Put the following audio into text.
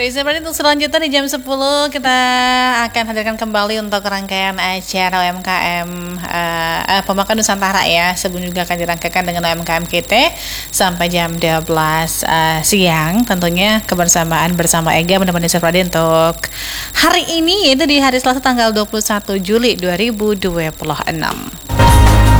Bisa berarti untuk selanjutnya di jam 10 kita akan hadirkan kembali untuk rangkaian acara UMKM Pemakan Nusantara ya. Sebelum juga akan dirangkaikan dengan UMKM kita sampai jam 12 siang. Tentunya kebersamaan bersama Ega menemani Serpradi untuk hari ini, yaitu di hari Selasa tanggal 21 Juli 2026.